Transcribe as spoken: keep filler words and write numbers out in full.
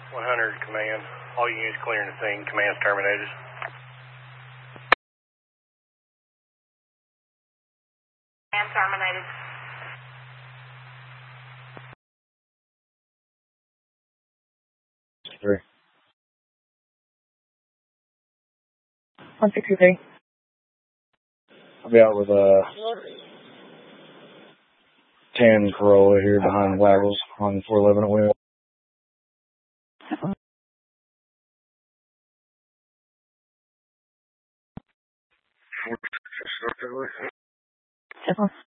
one hundred, command. All units clearing the scene. Command's terminated. Command terminated. Three. one sixty-three. I'll be out with a tan Corolla here behind Waggles on four eleven at Wheel. Yes,